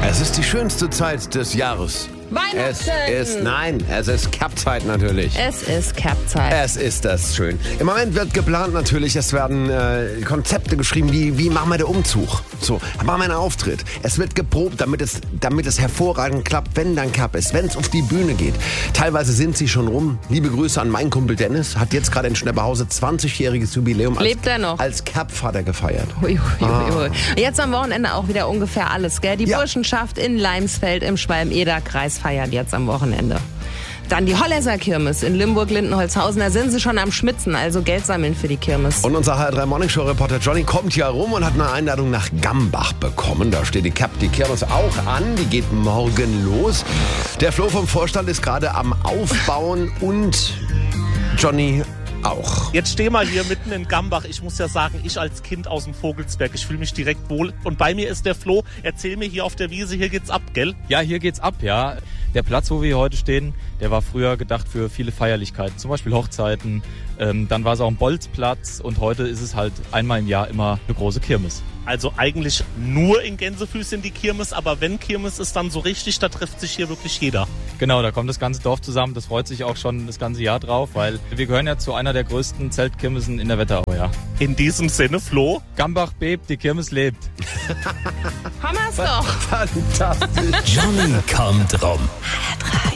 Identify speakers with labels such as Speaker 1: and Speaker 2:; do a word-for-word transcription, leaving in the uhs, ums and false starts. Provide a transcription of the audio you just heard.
Speaker 1: Es ist die schönste Zeit des Jahres.
Speaker 2: Weihnachten!
Speaker 1: Es ist, nein, es ist Cap-Zeit natürlich.
Speaker 2: Es ist Cap-Zeit.
Speaker 1: Es ist das schön. Im Moment wird geplant natürlich, es werden äh, Konzepte geschrieben, wie, wie machen wir den Umzug? So, machen wir einen Auftritt. Es wird geprobt, damit es, damit es hervorragend klappt, wenn dann Cap ist, wenn es auf die Bühne geht. Teilweise sind sie schon rum. Liebe Grüße an meinen Kumpel Dennis, hat jetzt gerade in Schnepperhause zwanzigjähriges Jubiläum als,
Speaker 2: Lebt er noch?
Speaker 1: als Cap-Vater gefeiert.
Speaker 2: Ui, ui, ui,
Speaker 1: Ah.
Speaker 2: ui. Jetzt am Wochenende auch wieder ungefähr alles, gell? Die
Speaker 1: Ja.
Speaker 2: Burschenschaft in Leimsfeld im Schwalm-Eder-Kreis feiert jetzt am Wochenende. Dann die Holläser Kirmes in Limburg-Lindenholzhausen. Da sind sie schon am Schmitzen, also Geld sammeln für die Kirmes.
Speaker 1: Und unser H R drei Morning Show Reporter Johnny kommt ja rum und hat eine Einladung nach Gambach bekommen. Da steht die Cap, die Kirmes auch an. Die geht morgen los. Der Flo vom Vorstand ist gerade am Aufbauen und Johnny auch.
Speaker 3: Jetzt stehen wir hier mitten in Gambach. Ich muss ja sagen, ich als Kind aus dem Vogelsberg, ich fühle mich direkt wohl. Und bei mir ist der Flo. Erzähl mir hier auf der Wiese, hier geht's ab, gell?
Speaker 4: Ja, hier geht's ab, ja. Der Platz, wo wir hier heute stehen, der war früher gedacht für viele Feierlichkeiten, zum Beispiel Hochzeiten. Ähm, dann war es auch ein Bolzplatz und heute ist es halt einmal im Jahr immer eine große Kirmes.
Speaker 3: Also eigentlich nur in Gänsefüßchen die Kirmes, aber wenn Kirmes ist dann so richtig, da trifft sich hier wirklich jeder.
Speaker 4: Genau, da kommt das ganze Dorf zusammen. Das freut sich auch schon das ganze Jahr drauf, weil wir gehören ja zu einer der größten Zeltkirmesen in der Wetterau, ja.
Speaker 3: In diesem Sinne, Flo.
Speaker 4: Gambach bebt, die Kirmes lebt.
Speaker 2: Haben wir's doch.
Speaker 1: Fantastisch.
Speaker 5: Johnny kommt rum.
Speaker 2: H R drei.